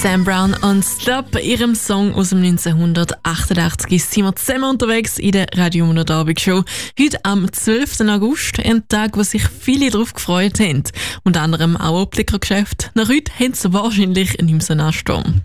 Sam Brown und Stop, ihrem Song aus dem 1988, sind wir zusammen unterwegs in der Radio Abendshow. Heute am 12. August, ein Tag, wo sich viele darauf gefreut haben. Unter anderem auch Optikergeschäfte. Nach heute haben sie wahrscheinlich nicht mehr so einen Ansturm.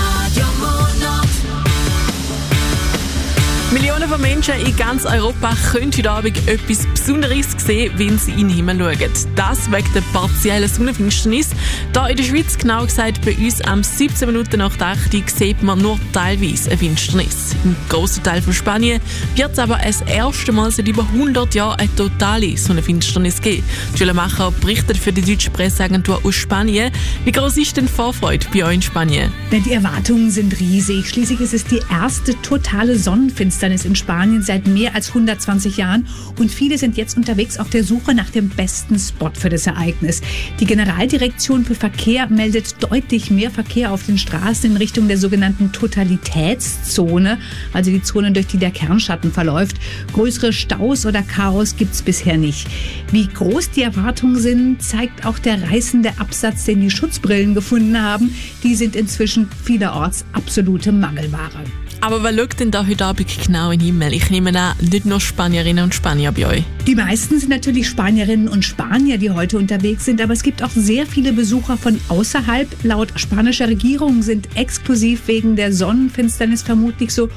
Millionen von Menschen in ganz Europa können heute Abend etwas Besonderes sehen, wenn sie in den Himmel schauen. Das wegen der partiellen Sonnenfinsternis. Hier in der Schweiz, genau gesagt bei uns am 17 Minuten nach der 8 sieht man nur teilweise eine Finsternis. Im grossen Teil von Spanien wird es aber das erste Mal seit über 100 Jahren eine totale Sonnenfinsternis geben. Julia Macher berichtet für die deutsche Presseagentur aus Spanien. Wie groß ist denn die Vorfreude bei euch in Spanien? Die Erwartungen sind riesig. Schließlich ist es die erste totale Sonnenfinsternis in Spanien seit mehr als 120 Jahren und viele sind jetzt unterwegs auf der Suche nach dem besten Spot für das Ereignis. Die Generaldirektion für Verkehr meldet deutlich mehr Verkehr auf den Straßen in Richtung der sogenannten Totalitätszone, also die Zone, durch die der Kernschatten verläuft. Größere Staus oder Chaos gibt es bisher nicht. Wie groß die Erwartungen sind, zeigt auch der reißende Absatz, den die Schutzbrillen gefunden haben. Die sind inzwischen vielerorts absolute Mangelware. Aber wer schaut denn da heute Abend genau in den Himmel? Ich nehme an, nicht nur Spanierinnen und Spanier bei euch. Die meisten sind natürlich Spanierinnen und Spanier, die heute unterwegs sind, aber es gibt auch sehr viele Besucher von außerhalb. Laut spanischer Regierung sind exklusiv wegen der Sonnenfinsternis vermutlich so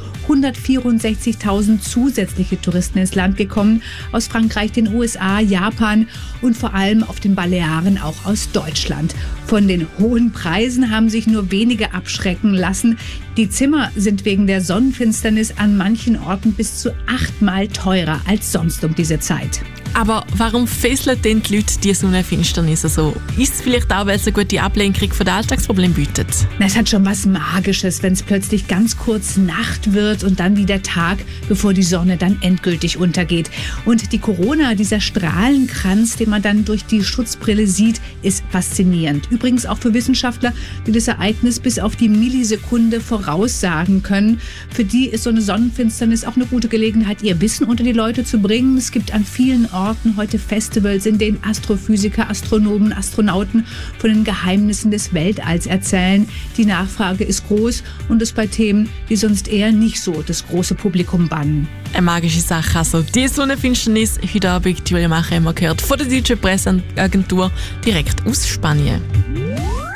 164.000 zusätzliche Touristen ins Land gekommen. Aus Frankreich, den USA, Japan und vor allem auf den Balearen auch aus Deutschland. Von den hohen Preisen haben sich nur wenige abschrecken lassen. Die Zimmer sind wegen der Sonnenfinsternis an manchen Orten bis zu 8-mal teurer als sonst um diese Zeit. Aber warum fesseln denn die Leute die Sonnenfinsternis so? Ist es vielleicht auch, weil es eine gute Ablenkung von den Alltagsproblemen bietet? Es hat schon was Magisches, wenn es plötzlich ganz kurz Nacht wird und dann wieder Tag, bevor die Sonne dann endgültig untergeht. Und die Corona, dieser Strahlenkranz, den man dann durch die Schutzbrille sieht, ist faszinierend. Übrigens auch für Wissenschaftler, die das Ereignis bis auf die Millisekunde voraussagen können. Für die ist so eine Sonnenfinsternis auch eine gute Gelegenheit, ihr Wissen unter die Leute zu bringen. Es gibt an vielen Orten heute Festivals, in denen Astrophysiker, Astronomen, Astronauten von den Geheimnissen des Weltalls erzählen. Die Nachfrage ist groß und ist bei Themen, die sonst eher nicht so das große Publikum bannen. Eine magische Sache, also die Sonnenfinsternis. Heute Abend, Julia Macher, immer gehört von der deutschen Presseagentur direkt aus Spanien.